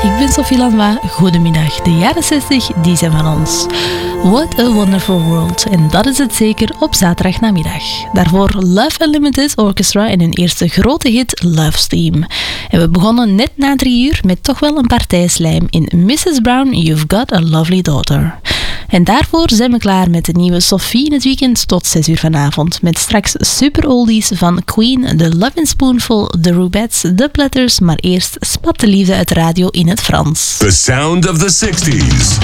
ik ben Sophie Lanois. Goedemiddag. De jaren 60, die zijn van ons. What a Wonderful World. En dat is het zeker op zaterdagnamiddag. Daarvoor Love Unlimited Orchestra en hun eerste grote hit Love Steam. En we begonnen net na 3 uur met toch wel een partijslijm in Mrs. Brown, You've Got a Lovely Daughter. En daarvoor zijn we klaar met de nieuwe Sophie in het weekend tot 6 uur vanavond. Met straks super oldies van Queen, The Lovin' Spoonful, The Rubettes, The Platters. Maar eerst spat de liefde uit de radio in het Frans. The sound of the 60s.